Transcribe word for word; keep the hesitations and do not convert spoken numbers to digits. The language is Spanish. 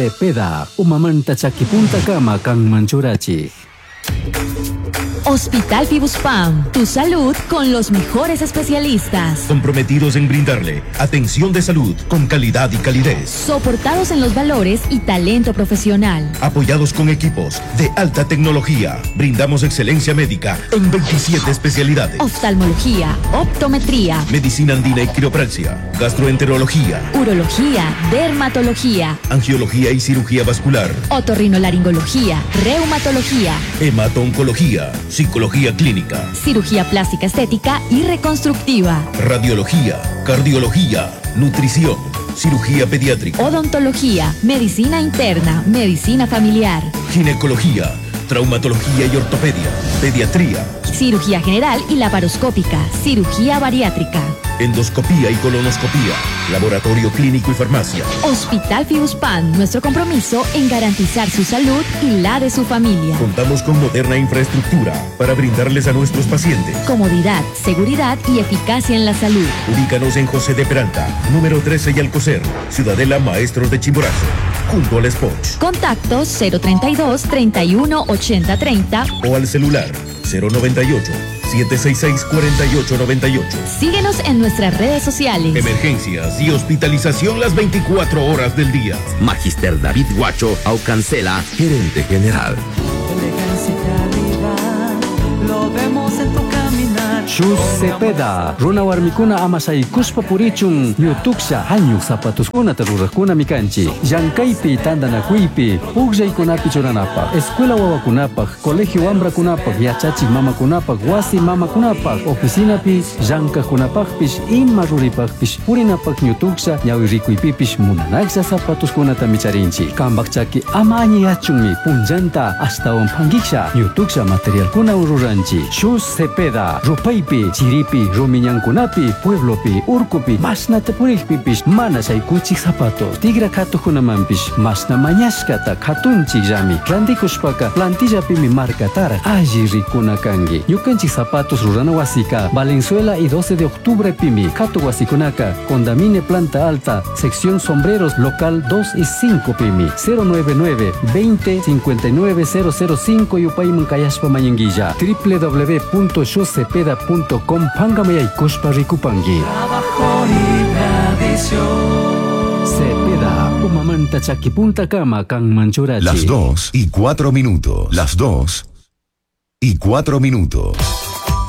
Cepeda, umamanta chakipunta kama kang manchurachi. Hospital Fibuspam, tu salud con los mejores especialistas. Comprometidos en brindarle atención de salud con calidad y calidez. Soportados en los valores y talento profesional. Apoyados con equipos de alta tecnología. Brindamos excelencia médica en veintisiete especialidades. Oftalmología, optometría, medicina andina y quiropraxia, gastroenterología, urología, dermatología, angiología y cirugía vascular, otorrinolaringología, reumatología, hemato-oncología, psicología clínica, cirugía plástica estética y reconstructiva, radiología, cardiología, nutrición, cirugía pediátrica, odontología, medicina interna, medicina familiar, ginecología, traumatología y ortopedia, pediatría, cirugía general y laparoscópica, cirugía bariátrica, endoscopía y colonoscopía, laboratorio clínico y farmacia. Hospital Fibuspam, nuestro compromiso en garantizar su salud y la de su familia. Contamos con moderna infraestructura para brindarles a nuestros pacientes comodidad, seguridad y eficacia en la salud. Ubícanos en José de Peralta, número trece y Alcocer, Ciudadela Maestros de Chimborazo, junto al Spoch. Contactos cero treinta y dos, treinta y uno, ochenta, treinta o al celular cero noventa y ocho, siete seis seis, cuatro ocho nueve ocho. Síguenos en nuestras redes sociales. Emergencias y hospitalización las veinticuatro horas del día. Magister David Guacho Aucancela, gerente general. Lo vemos en tu caminar. Shus Cepeda, Runa Warmikuna Amasai Kuspa Purichun, Yutuksha, Hanyu Zapatos Kuna Tarurakuna Mikanchi, Yankaipi Tandana Kuipi, Ugjay Kunapi Churanapa, Escuela Wawakunapak, Colegio Ambra Kunapak, Yachachi Mama Kunapak, Wasi Mama Kunapak, Oficina Pi, Yanka Kunapakpish, Inma Ruripakpish, Purinapak Yutuksha, Yawirikuipipish, Munanaxa Zapatos Kunata Micharinchi, Kambakchaki Amani Yachumi, Punjanta, hasta un Pangiksha, Yutuksha Material Kuna Ururanchi, Shus Cepeda, Rupaipi, Chiripi, Rumiñankunapi, Pueblopi, Urkupi, Masna Tapurikpipish, Mana Saikuchik Zapatos, Tigra Kato Kunamampish, Masna Mañashkata, Katunchik Yami, Randikushpaka, Plantillapi mi marca Tara, Aji Rikuna Kangi, Yukanchik Zapatos Rurana Wasika, Valenzuela y doce de octubre Pimi, Kato Wasikunaka, Condamine Planta Alta, sección Sombreros, local dos y cinco Pimi, cero noventa y nueve, veinte, cincuenta y nueve, cero cero cinco y Upayman Kayashpa Mañanguilla, w w w punto shocepeda punto com Pangamay Kushpa Rikupangi. Trabajo y tradición. Cepeda, umamanta chakipunta kama kang manchurachi. Las dos y cuatro minutos. Las dos y cuatro minutos.